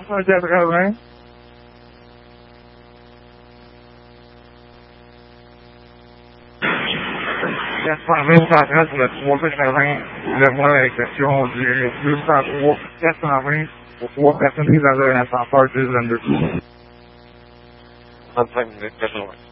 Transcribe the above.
180. 420 130 sur le 380, le mois avec l'exception du 203, 420 pour 3 personnes prises dans un ascenseur 222. 35 minutes 80.